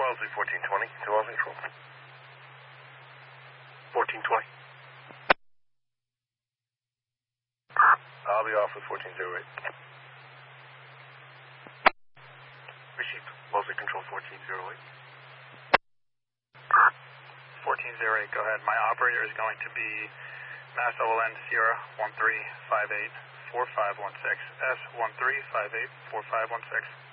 Wellesley 1420 to Wellesley Control. 1420. I'll be off with 1408. Received. Wellesley Control 1408. 1408, go ahead. My operator is going to be Mass OLN Sierra 1358 4516 S 1358 4516.